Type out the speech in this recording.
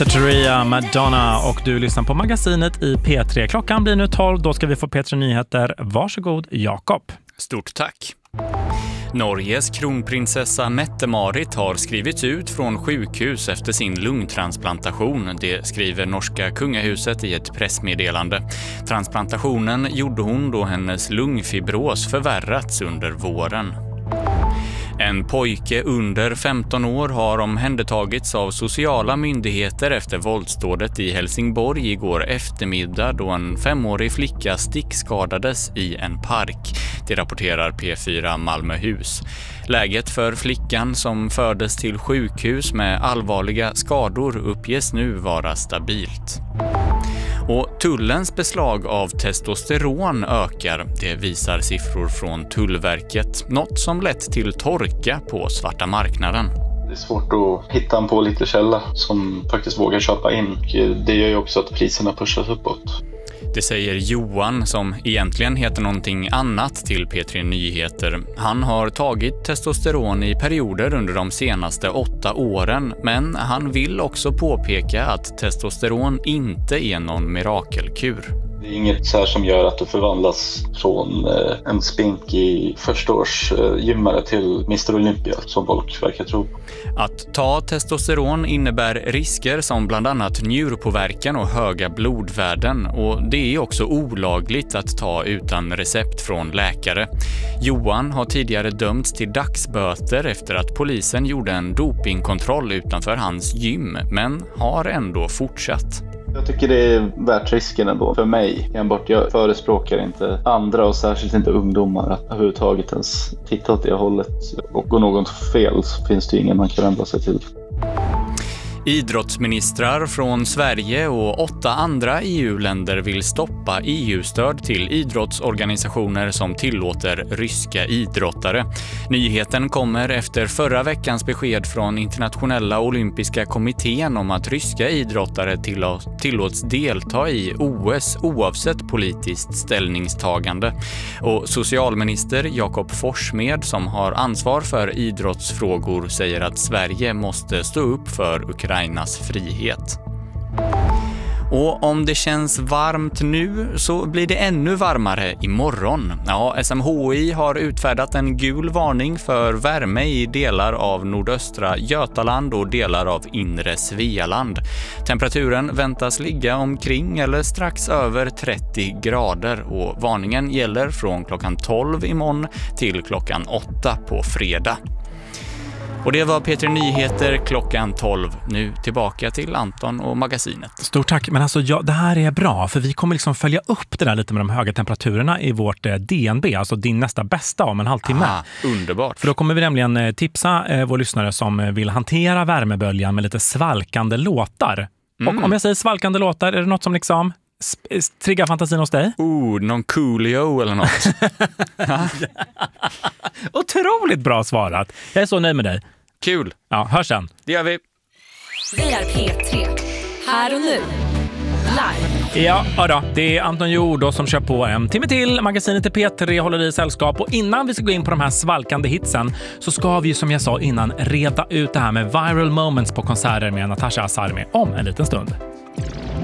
Teria, Madonna och du lyssnar på magasinet i P3. Klockan blir nu 12, då ska vi få P3 Nyheter. Varsågod, Jakob. Stort tack. Norges kronprinsessa Mette-Marit har skrivits ut från sjukhus efter sin lungtransplantation. Det skriver norska kungahuset i ett pressmeddelande. Transplantationen gjorde hon då hennes lungfibros förvärrats under våren. En pojke under 15 år har omhändertagits av sociala myndigheter efter våldsdådet i Helsingborg igår eftermiddag då en 5-årig flicka stickskadades i en park. Det rapporterar P4 Malmöhus. Läget för flickan som fördes till sjukhus med allvarliga skador uppges nu vara stabilt. Och tullens beslag av testosteron ökar, det visar siffror från Tullverket. Något som lett till torka på svarta marknaden. Det är svårt att hitta en pålitlig källa som faktiskt vågar köpa in. Det gör ju också att priserna pushas uppåt. Det säger Johan som egentligen heter någonting annat till P3 Nyheter. Han har tagit testosteron i perioder under de senaste 8 åren, men han vill också påpeka att testosteron inte är någon mirakelkur. Det är inget så här som gör att du förvandlas från en spinkig förstaårsgymmare till Mr. Olympia som folk verkar tro. Att ta testosteron innebär risker som bland annat njurpåverkan och höga blodvärden, och det är också olagligt att ta utan recept från läkare. Johan har tidigare dömts till dagsböter efter att polisen gjorde en dopingkontroll utanför hans gym, men har ändå fortsatt. Jag tycker det är värt risken ändå för mig. Enbart jag förespråkar inte andra och särskilt inte ungdomar att överhuvudtaget ens titta åt det hållet. Och går något fel så finns det ingen man kan vända sig till. Idrottsministrar från Sverige och 8 andra EU-länder vill stoppa EU-stöd till idrottsorganisationer som tillåter ryska idrottare. Nyheten kommer efter förra veckans besked från Internationella olympiska kommittén om att ryska idrottare tillåts delta i OS oavsett politiskt ställningstagande. Och socialminister Jakob Forssmed som har ansvar för idrottsfrågor säger att Sverige måste stå upp för Ukrainas frihet. Och om det känns varmt nu så blir det ännu varmare imorgon. Ja, SMHI har utfärdat en gul varning för värme i delar av nordöstra Götaland och delar av inre Svealand. Temperaturen väntas ligga omkring eller strax över 30 grader och varningen gäller från klockan 12 imorgon till klockan 8 på fredag. Och det var P3 Nyheter klockan 12. Nu tillbaka till Anton och magasinet. Stort tack, men alltså det här är bra för vi kommer liksom följa upp det där lite med de höga temperaturerna i vårt DNB, alltså din nästa bästa om en halvtimme. Underbart. För då kommer vi nämligen tipsa vår lyssnare som vill hantera värmeböljan med lite svalkande låtar. Och om jag säger svalkande låtar, är det något som liksom triggar fantasin hos dig? Någon Coolio eller något. Otroligt bra svarat. Jag är så nöjd med dig. Kul. Ja, hörs sen. Det gör vi. Vi är P3. Här och nu. Live. Ja då, det är Anton Jord som kör på en timme till. Magasinet i P3 håller i sällskap. Och innan vi ska gå in på de här svalkande hitsen så ska vi ju som jag sa innan reda ut det här med viral moments på konserter med Natasha Asarmi om en liten stund.